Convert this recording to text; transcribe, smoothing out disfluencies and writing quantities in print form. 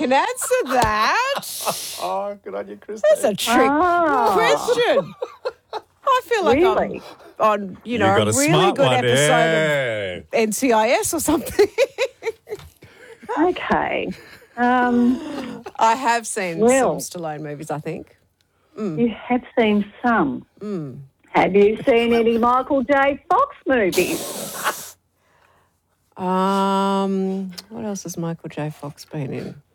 can answer that. Oh, good on you, Christine. That's a trick question. I feel like Really? I'm on, You got a a really smart good one, episode of NCIS or something. Okay. I have seen Well. some Stallone movies, I think. You have seen some. Have you seen any Michael J. Fox movies? What else has Michael J. Fox been in?